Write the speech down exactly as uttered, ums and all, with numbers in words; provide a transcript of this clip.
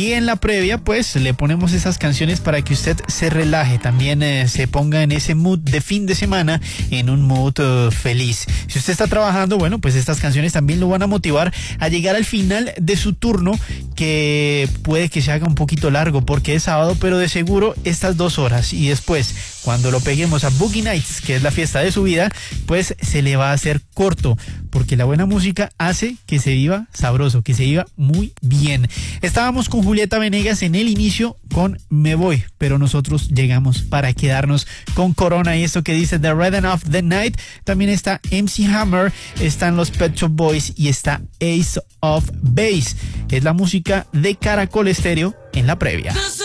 Y en la previa, pues, le ponemos esas canciones para que usted se relaje, también eh, se ponga en ese mood de fin de semana, en un mood uh, feliz. Si usted está trabajando, bueno, pues estas canciones también lo van a motivar a llegar al final de su turno, que puede que se haga un poquito largo porque es sábado, pero de seguro estas dos horas y después, cuando lo peguemos a Boogie Nights, que es la fiesta de su vida, pues se le va a hacer corto, porque la buena música hace que se viva sabroso, que se viva muy bien. Estábamos con Julieta Venegas en el inicio con Me Voy, pero nosotros llegamos para quedarnos con Corona y esto que dice The Rhythm of the Night. También está M C Hammer, están los Pet Shop Boys y está Ace of Base. Es la música de Caracol Estéreo en la previa.